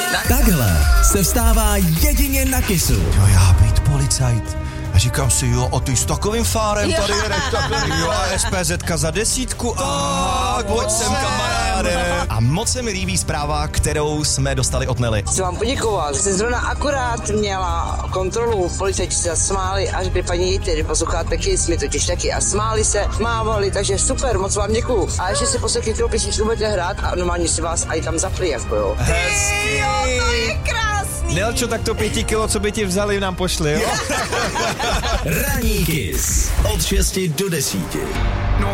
Takhle se vstává jedině na Kissu. Jo, já být policajt. A říkám si, jo, a ty s takovým fárem tady jedeš, jo, a SPZka za 10. Tak, pojď sem, kamaráde. A moc se mi líbí zpráva, kterou jsme dostali od Nelly. Chci vám poděkovat. Jsem zrovna akorát měla kontrolu, policajti se zasmáli a řekli, paní Jejte, že posloucháte Kiss, my totiž taky, a smáli se, mávali, takže super, moc vám děkuju. A ještě si poslechli, kterou písničku budete hrát a normálně si vás i tam zapli, jako jo. Hezký. Jo, to je krásný. Nelčo, tak to 5 kilo, co by ti vzali, nám pošli, jo? Ranní Kiss od 6 do 10. No